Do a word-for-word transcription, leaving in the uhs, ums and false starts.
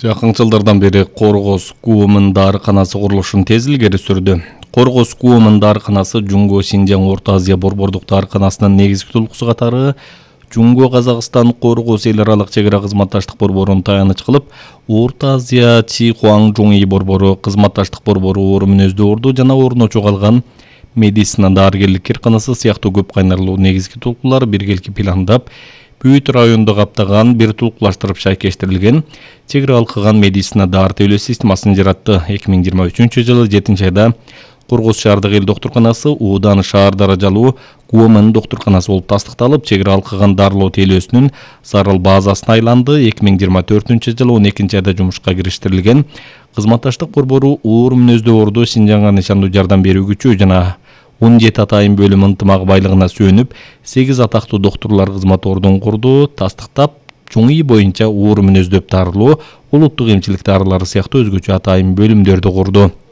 Жакын жылдардан бери Коргоз КУОМдун дарыканасы курулушун тез илгери сүрдү. Коргоз КУОМдун дарыканасы Жумго Синжаң Орто Азия борбордук дарыканасынын негизги толкусу катары Жумго Казакстан Коргоз эл аралык чек ара кызматташтык борборун таяныч кылып, Орто Азия Чихуаң Жуңи борбору кызматташтык борбору орун өздөрдү жана ордуна чогулган медицина дарыгерлик кирканасы сыяктуу көп кайнарлуу негизги толкулар биргелики пландап, бүт районду каптаган бир толкулаштырып шайкештирилген чек ара алкыган медицина дары төлөө системасын жаратты. эки миң жыйырма үчүнчү жылы жетинчи айда Коргоз шаардык эл доктурканасы Уудан шаар даражалуу КУОМдун доктурканасы болуп тастыкталып, чек ара алкыган дарылоо тейлөөсүнүн зарыл базасына айланды. эки миң жыйырма төртүнчү жылы он экинчи айда жумушка кириштирилген кызматташтык борбору оор мүнөздүү Синжаңга нышандуу жардам берүү күчү жана он жети атайын бөлүм ынтымак байлыгына сүйөнүп, сегиз атактуу доктурлар кызмат ордун курду, тастыктап, Жуңи боюнча оор мүнөздөп дарылоо, улуттук эмчилик дарылары сыяктуу өзгөчө атайын бөлүмдөрдү курду.